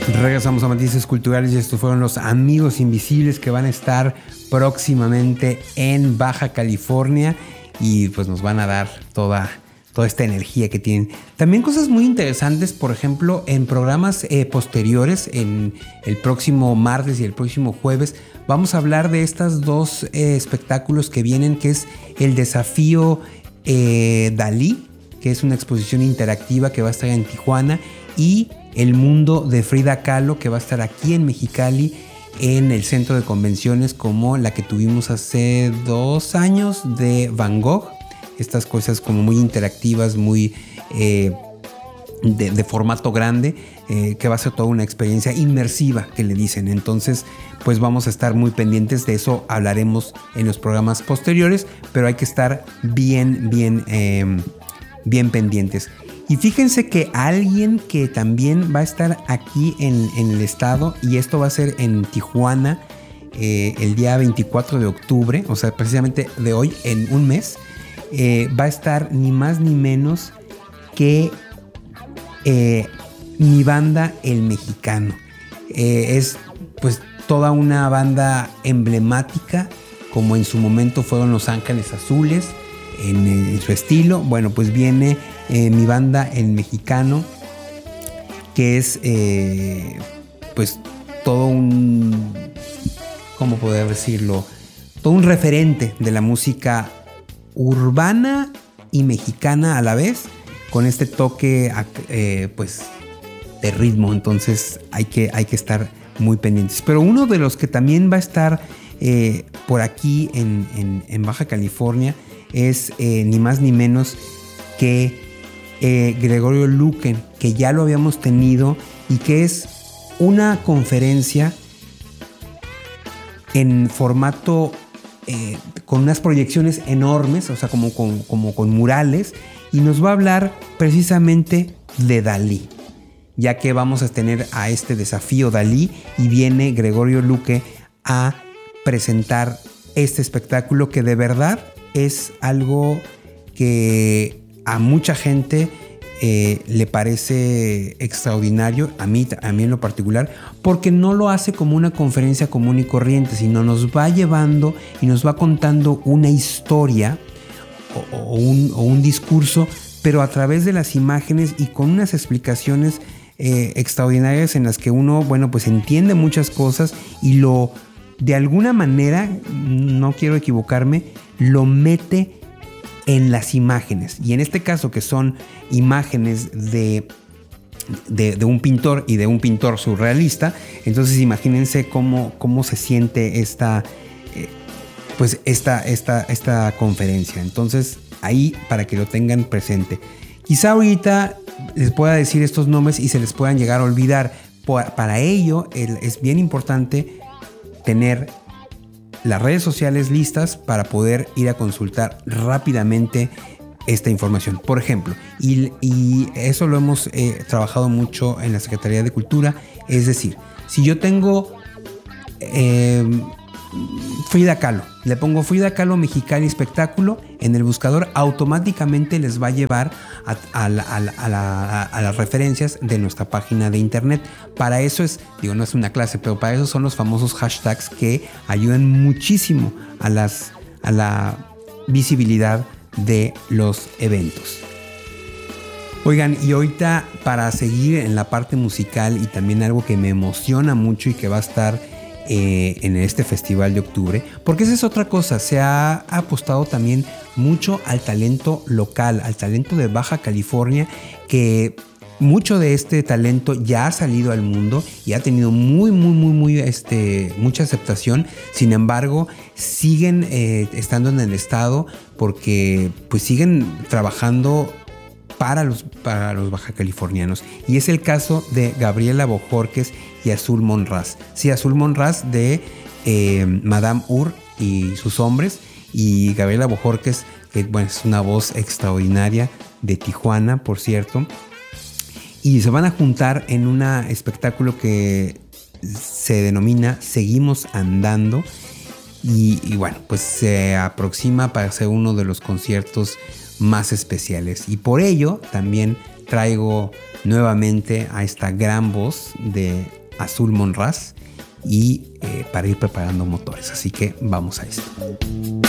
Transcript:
Regresamos a Matices Culturales y estos fueron los Amigos Invisibles que van a estar próximamente en Baja California y pues nos van a dar toda esta energía que tienen. También cosas muy interesantes, por ejemplo, en programas posteriores, en el próximo martes y el próximo jueves, vamos a hablar de estos dos espectáculos que vienen, que es el desafío Dalí, que es una exposición interactiva que va a estar en Tijuana, y el mundo de Frida Kahlo, que va a estar aquí en Mexicali, en el centro de convenciones, como la que tuvimos hace 2 años de Van Gogh. Estas cosas como muy interactivas, muy de formato grande, que va a ser toda una experiencia inmersiva, que le dicen. Entonces, pues vamos a estar muy pendientes de eso. Hablaremos en los programas posteriores, pero hay que estar bien pendientes. Y fíjense que alguien que también va a estar aquí en el estado, y esto va a ser en Tijuana el día 24 de octubre, o sea, precisamente de hoy, en un mes, va a estar ni más ni menos que Mi Banda El Mexicano. Es pues toda una banda emblemática, como en su momento fueron Los Ángeles Azules, en su estilo. Bueno, pues viene Mi Banda El Mexicano, que es pues todo un, ¿cómo poder decirlo? Todo un referente de la música urbana y mexicana a la vez, con este toque pues de ritmo. Entonces hay que estar muy pendientes. Pero uno de los que también va a estar por aquí en Baja California es ni más ni menos que Gregorio Luque, que ya lo habíamos tenido y que es una conferencia en formato con unas proyecciones enormes, o sea, como con murales, y nos va a hablar precisamente de Dalí, ya que vamos a tener a este desafío Dalí y viene Gregorio Luque a presentar este espectáculo que de verdad es algo que a mucha gente le parece extraordinario, a mí en lo particular, porque no lo hace como una conferencia común y corriente, sino nos va llevando y nos va contando una historia o un discurso, pero a través de las imágenes y con unas explicaciones extraordinarias en las que uno, bueno, pues entiende muchas cosas y de alguna manera, no quiero equivocarme, lo mete en las imágenes. Y en este caso, que son imágenes de un pintor y de un pintor surrealista, entonces imagínense cómo se siente esta conferencia. Entonces, ahí para que lo tengan presente. Quizá ahorita les pueda decir estos nombres y se les puedan llegar a olvidar. Para ello es bien importante tener las redes sociales listas para poder ir a consultar rápidamente esta información. Por ejemplo, y eso lo hemos trabajado mucho en la Secretaría de Cultura, es decir, si yo tengo Frida Kahlo, le pongo Frida Kahlo Mexicali Espectáculo en el buscador, automáticamente les va a llevar a las referencias de nuestra página de internet. Para eso no es una clase, pero para eso son los famosos hashtags que ayudan muchísimo a la visibilidad de los eventos. Oigan, y ahorita para seguir en la parte musical y también algo que me emociona mucho y que va a estar en este festival de octubre, porque esa es otra cosa, se ha apostado también mucho al talento local, al talento de Baja California, que mucho de este talento ya ha salido al mundo y ha tenido mucha aceptación. Sin embargo, siguen estando en el estado porque pues siguen trabajando para los baja californianos. Y es el caso de Gabriela Bojorquez y Azul Monraz. Sí, Azul Monraz de Madame Ur y sus hombres, y Gabriela Bojorquez, que bueno, es una voz extraordinaria de Tijuana, por cierto. Y se van a juntar en un espectáculo que se denomina Seguimos Andando. Y bueno, pues se aproxima para ser uno de los conciertos más especiales. Y por ello también traigo nuevamente a esta gran voz de Azul Monraz y para ir preparando motores. Así que vamos a esto.